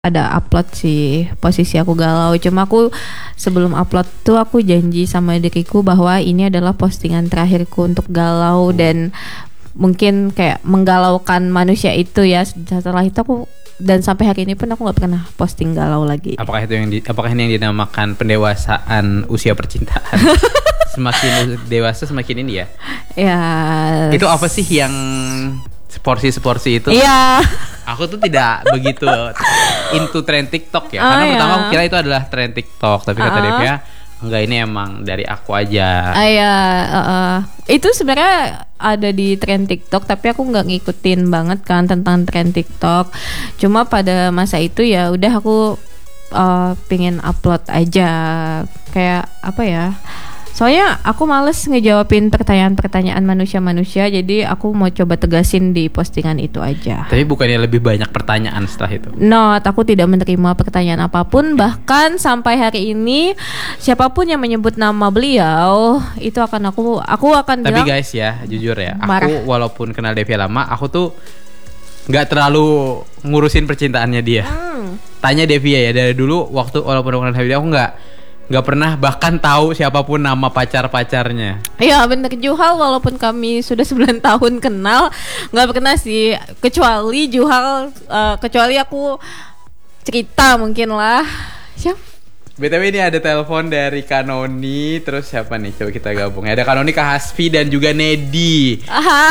ada upload sih posisi aku galau. Cuma aku sebelum upload tuh aku janji sama diriku bahwa ini adalah postingan terakhirku untuk galau dan mungkin kayak menggalaukan manusia itu ya. Setelah itu aku dan sampai hari ini pun aku nggak pernah posting galau lagi. Apakah ini yang dinamakan pendewasaan usia percintaan? Semakin dewasa semakin ini ya. Ya. Itu apa sih yang seporsi itu? Iya. Aku tuh tidak begitu into tren TikTok ya. Karena pertama aku kira itu adalah tren TikTok, tapi kata Devia enggak, ini emang dari aku aja. Itu sebenarnya ada di tren TikTok, tapi aku nggak ngikutin banget kan tentang tren TikTok. Cuma pada masa itu ya udah aku pengen upload aja, kayak apa ya? Soalnya aku males ngejawabin pertanyaan-pertanyaan manusia-manusia, jadi aku mau coba tegasin di postingan itu aja. Tapi bukannya lebih banyak pertanyaan setelah itu? Not, aku tidak menerima pertanyaan apapun. Bahkan sampai hari ini siapapun yang menyebut nama beliau itu akan aku akan Tapi bilang. Tapi guys ya, jujur ya, marah. aku walaupun kenal Devia lama, aku tuh nggak terlalu ngurusin percintaannya dia. Tanya Devia ya, dari dulu waktu walaupun aku kenal Devia, aku nggak pernah bahkan tahu siapapun nama pacarnya. Iya bener, Juhal walaupun kami sudah 9 tahun kenal nggak pernah sih, kecuali Juhal kecuali aku cerita mungkin lah. Siapa? BTW ini ada telepon dari Kanoni. Terus siapa nih? Coba kita gabung. Ada Kanoni, Kak Hasfi dan juga Nedi.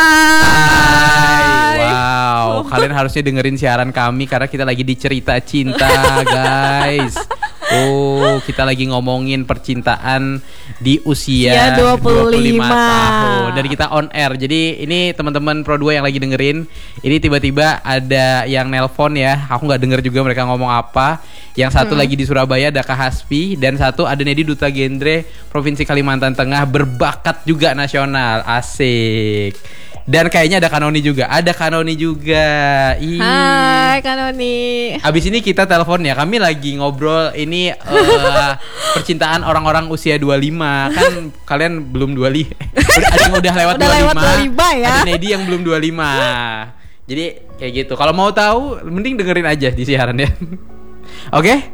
Hai. Wow, kalian harusnya dengerin siaran kami karena kita lagi di Cerita Cinta, guys. Oh, kita lagi ngomongin percintaan di usia 25 tahun. Dan kita on air. Jadi ini teman-teman Pro 2 yang lagi dengerin, ini tiba-tiba ada yang nelpon ya. Aku gak denger juga mereka ngomong apa. Yang satu lagi di Surabaya, ada Kak Hasfi. Dan satu ada Nedi, Duta Genre Provinsi Kalimantan Tengah, berbakat juga nasional. Asik. Dan kayaknya ada Kanoni juga. Ada Kanoni juga. Hai Kanoni. Abis ini kita telepon ya. Kami lagi ngobrol ini percintaan orang-orang usia 25. Kan kalian belum 25. Ada yang udah lewat 25 ya. Ada Nedi yang belum 25. Jadi kayak gitu. Kalau mau tahu mending dengerin aja di siaran ya. Oke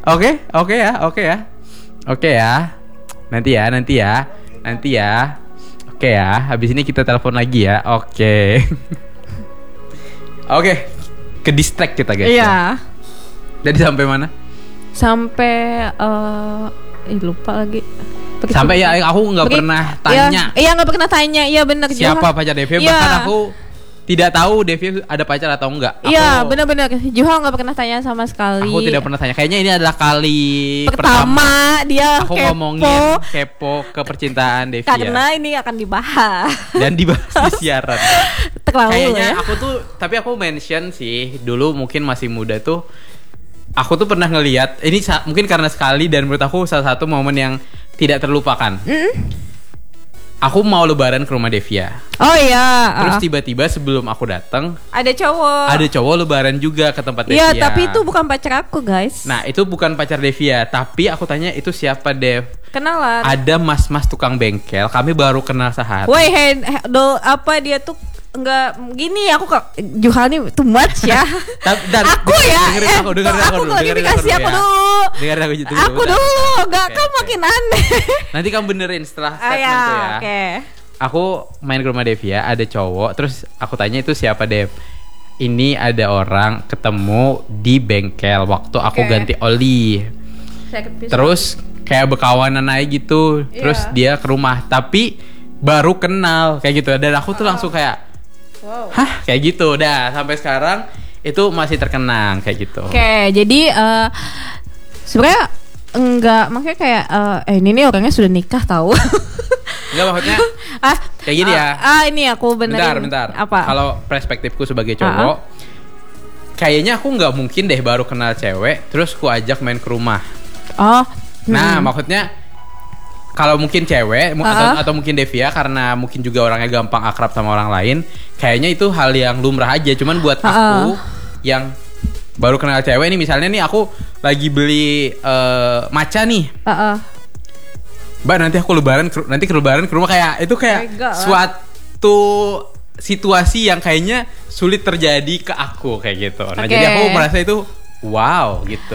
ya. Nanti ya. Oke ya, habis ini kita telepon lagi ya. Oke. Oke. Ke distract kita guys. Iya. Jadi sampai mana? Sampai lupa lagi. Sampai ya aku nggak pernah tanya. Iya nggak pernah tanya. Iya benar. Siapa pacar Devia? Ya. Bahkan aku tidak tahu Devia ada pacar atau enggak. Iya benar-benar. Juhal nggak pernah tanya sama sekali. Aku tidak pernah tanya. Kayaknya ini adalah kali pertama dia aku ngomongin kepo ke percintaan Devia. Karena ini akan dibahas dan dibahas di siaran. Kayaknya ya. Tapi aku mention sih dulu mungkin masih muda tuh. Aku tuh pernah ngelihat ini mungkin karena sekali dan menurut aku salah satu momen yang tidak terlupakan. Aku mau lebaran ke rumah Devia. Oh iya. Terus tiba-tiba sebelum aku datang ada cowok lebaran juga ke tempat Devia. Iya, tapi itu bukan pacar aku, guys. Nah, itu bukan pacar Devia, tapi aku tanya itu siapa, Dev? Kenalan. Ada mas-mas tukang bengkel. Kami baru kenal sehari. Woi, apa dia tuh enggak gini, aku Juhal nih too much ya. Dengerin aku dulu. Dengerin aku dulu. Enggak, kamu makin aneh. Nanti kamu benerin setelah statement tuh ya. Oke. Aku main ke rumah Devia, ada cowok, terus aku tanya itu siapa, Dev? Ini ada orang ketemu di bengkel waktu aku ganti oli. Terus kayak bekawanan aja gitu. Terus dia ke rumah, tapi baru kenal kayak gitu. Dan aku tuh langsung kayak hah, kayak gitu. Dah sampai sekarang itu masih terkenang kayak gitu. Oke, jadi sebenarnya enggak, makanya kayak ini orangnya sudah nikah tahu. Enggak, maksudnya kayak gini ya. Ini aku benerin. Bentar. Apa? Kalau perspektifku sebagai cowok, kayaknya aku nggak mungkin deh baru kenal cewek terus ku ajak main ke rumah. Nah, maksudnya kalau mungkin cewek atau mungkin Devia karena mungkin juga orangnya gampang akrab sama orang lain, kayaknya itu hal yang lumrah aja. Cuman buat aku yang baru kenal cewek nih, misalnya nih aku lagi beli maca nih. Mbak, nanti aku lebaran ke rumah, kayak itu kayak suatu situasi yang kayaknya sulit terjadi ke aku kayak gitu. Nah, jadi aku merasa itu wow gitu.